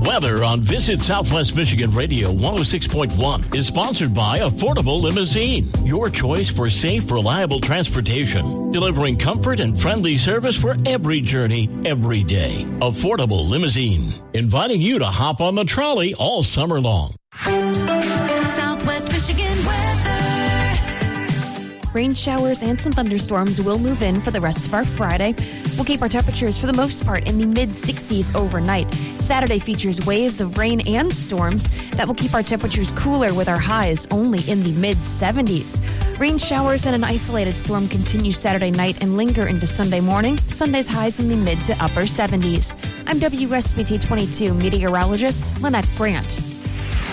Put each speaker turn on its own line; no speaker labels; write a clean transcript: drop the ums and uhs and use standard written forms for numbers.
Weather on Visit Southwest Michigan Radio 106.1 is sponsored by Affordable Limousine, your choice for safe, reliable transportation, delivering comfort and friendly service for every journey, every day. Affordable Limousine, inviting you to hop on the trolley all summer long.
Southwest Michigan weather.
Rain showers and some thunderstorms will move in for the rest of our Friday. We'll keep our temperatures for the most part in the mid-60s overnight. Saturday features waves of rain and storms that will keep our temperatures cooler with our highs only in the mid-70s. Rain showers and an isolated storm continue Saturday night and linger into Sunday morning. Sunday's highs in the mid to upper 70s. I'm WSBT 22 meteorologist Lynette Brandt.